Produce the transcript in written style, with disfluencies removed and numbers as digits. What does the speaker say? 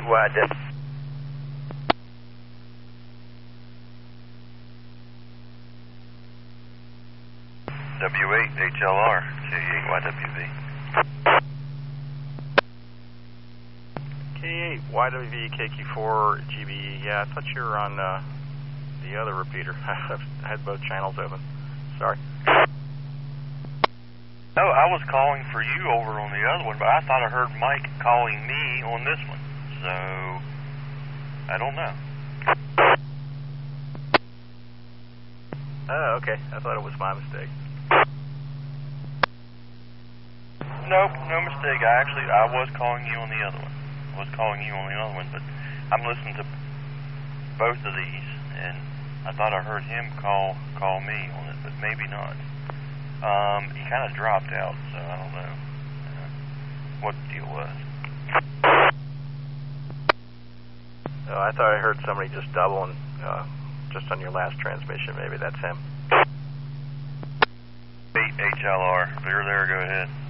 YW. W8 HLR, K8YWV. K8 YWV KQ4 GBE. Yeah, I thought you were on the other repeater. I had both channels open. Sorry. No, I was calling for you over on the other one, but I thought I heard Mike calling me on this one. So, I don't know. Oh, okay. I thought it was my mistake. Nope, no mistake. I was calling you on the other one. I was calling you on the other one, but I'm listening to both of these, and I thought I heard him call me on it, but maybe not. He kind of dropped out, so I don't know what the deal was. Oh, I thought I heard somebody just doubling just on your last transmission. Maybe that's him. 8 HLR. If you're there, go ahead.